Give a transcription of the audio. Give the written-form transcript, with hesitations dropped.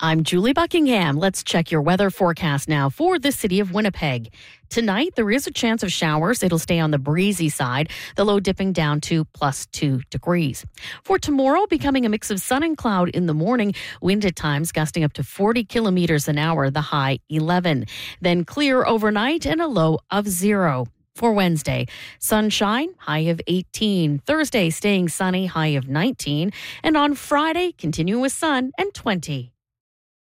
I'm Julie Buckingham. Let's check your weather forecast now for the city of Winnipeg. Tonight, there is a chance of showers. It'll stay on the breezy side, the low dipping down to +2 degrees. For tomorrow, becoming a mix of sun and cloud in the morning, wind at times gusting up to 40 kilometers an hour, the high 11. Then clear overnight and a low of 0. For Wednesday, sunshine, high of 18. Thursday, staying sunny, high of 19. And on Friday, continuing with sun and 20.